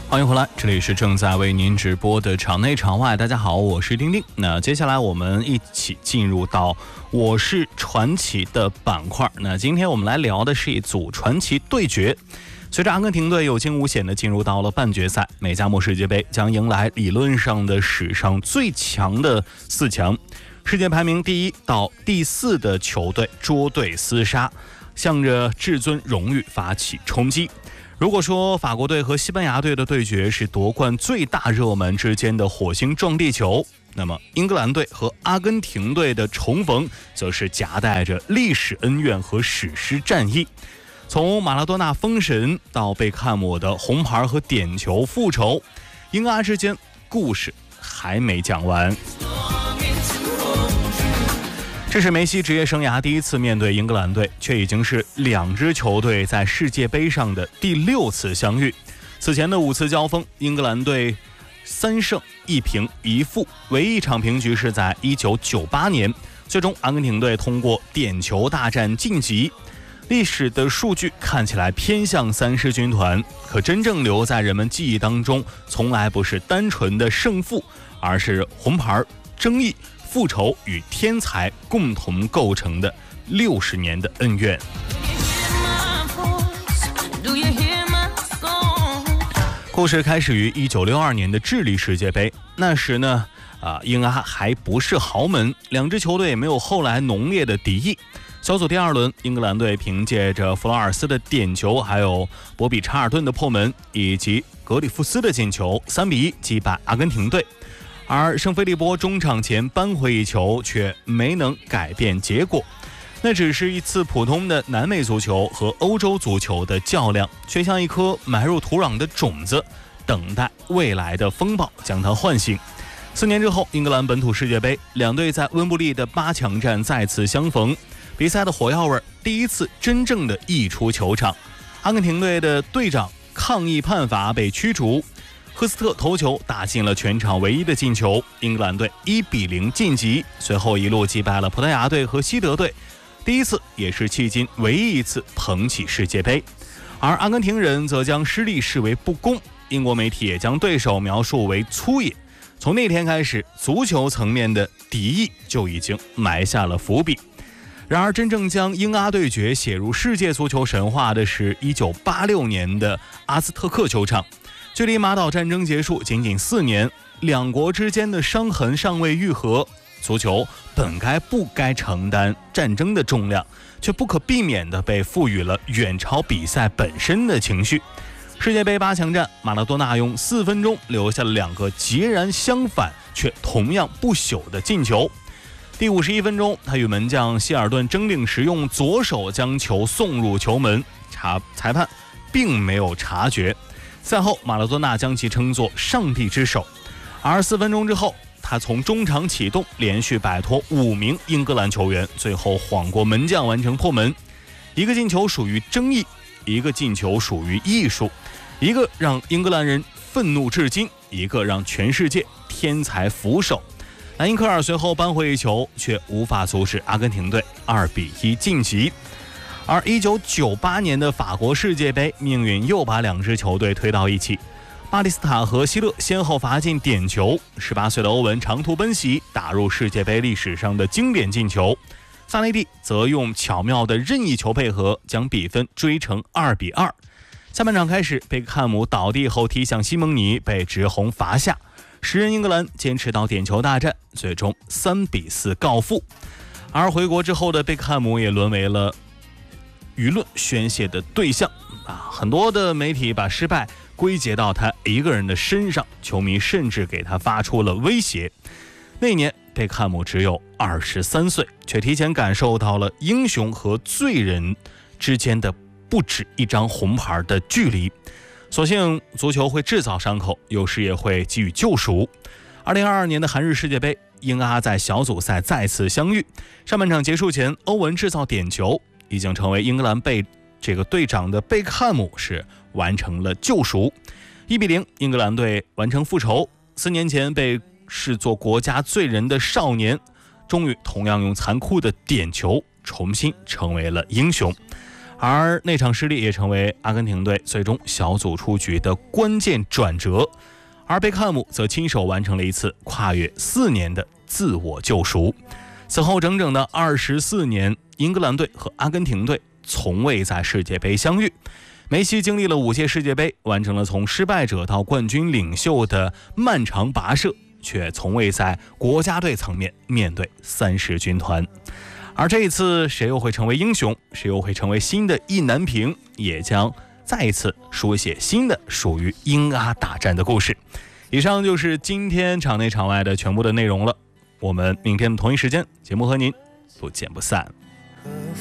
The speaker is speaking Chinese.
欢迎回来，这里是正在为您直播的场内场外。大家好，我是丁丁。那接下来我们一起进入到我是传奇的板块。那今天我们来聊的是一组传奇对决。随着阿根廷队有惊无险地进入到了半决赛，美加墨世界杯将迎来理论上的史上最强的4强，世界排名第1到第4的球队捉对厮杀，向着至尊荣誉发起冲击。如果说法国队和西班牙队的对决是夺冠最大热门之间的火星撞地球，那么英格兰队和阿根廷队的重逢则是夹带着历史恩怨和史诗战役。从马拉多纳封神到贝克汉姆的红牌和点球复仇，英阿之间故事还没讲完。这是梅西职业生涯第1次面对英格兰队，却已经是2支球队在世界杯上的第6次相遇。此前的5次交锋，英格兰队3胜1平1负，唯一一场平局是在1998年，最终阿根廷队通过点球大战晋级。历史的数据看起来偏向3狮军团，可真正留在人们记忆当中，从来不是单纯的胜负，而是红牌、争议、复仇与天才共同构成的60年的恩怨。故事开始于1962年的智利世界杯，那时呢，英阿还不是豪门，2支球队也没有后来浓烈的敌意。小组第2轮，英格兰队凭借着弗劳尔斯的点球，还有博比查尔顿的破门，以及格里夫斯的进球，3比1击败阿根廷队。而圣菲利波中场前扳回一球，却没能改变结果。那只是一次普通的南美足球和欧洲足球的较量，却像一颗埋入土壤的种子，等待未来的风暴将它唤醒。4年之后，英格兰本土世界杯，2队在温布利的8强战再次相逢，比赛的火药味第1次真正的溢出球场。阿根廷队的队长抗议判罚被驱逐，赫斯特头球打进了全场唯一的进球，英格兰队1比0晋级，随后一路击败了葡萄牙队和西德队，第1次也是迄今唯一一次捧起世界杯。而阿根廷人则将失利视为不公，英国媒体也将对手描述为粗野。从那天开始，足球层面的敌意就已经埋下了伏笔。然而真正将英阿对决写入世界足球神话的是1986年的阿兹特克球场。距离马岛战争结束仅仅4年，2国之间的伤痕尚未愈合，足球本该不该承担战争的重量，却不可避免地被赋予了远超比赛本身的情绪。世界杯8强战，马拉多纳用4分钟留下了2个截然相反却同样不朽的进球。第51分钟，他与门将希尔顿争顶时用左手将球送入球门，裁判并没有察觉。赛后，马拉多纳将其称作上帝之手。而4分钟之后，他从中场启动，连续摆脱5名英格兰球员，最后晃过门将完成破门。一个进球属于争议，一个进球属于艺术，一个让英格兰人愤怒至今，一个让全世界天才俯首。莱因克尔随后扳回一球，却无法阻止阿根廷队2比1晋级。而1998年的法国世界杯，命运又把2支球队推到一起。巴蒂斯塔和希勒先后罚进点球，18岁的欧文长途奔袭，打入世界杯历史上的经典进球。萨内蒂则用巧妙的任意球配合，将比分追成2比2。下半场开始，贝克汉姆倒地后踢向西蒙尼，被直红罚下。10人英格兰坚持到点球大战，最终3比4告负。而回国之后的贝克汉姆也沦为了舆论宣泄的对象很多的媒体把失败归结到他一个人的身上，球迷甚至给他发出了威胁。那年贝克汉姆只有23岁，却提前感受到了英雄和罪人之间的不止一张红牌的距离。所幸足球会制造伤口，有时也会给予救赎。2022年的韩日世界杯，英阿在小组赛再次相遇。上半场结束前，欧文制造点球，已经成为英格兰队长的贝克汉姆是完成了救赎。1比0，英格兰队完成复仇。4年前被视作国家罪人的少年，终于同样用残酷的点球重新成为了英雄。 而那场失利也成为阿根廷队最终小组出局的关键转折，而贝克汉姆则亲手完成了一次跨越4年的自我救赎。此后整整的24年，英格兰队和阿根廷队从未在世界杯相遇。梅西经历了5届世界杯，完成了从失败者到冠军领袖的漫长跋涉，却从未在国家队层面面对30军团。而这一次，谁又会成为英雄，谁又会成为新的意难平，也将再一次书写新的属于英阿大战的故事。以上就是今天场内场外的全部的内容了，我们明天同一时间节目和您不见不散。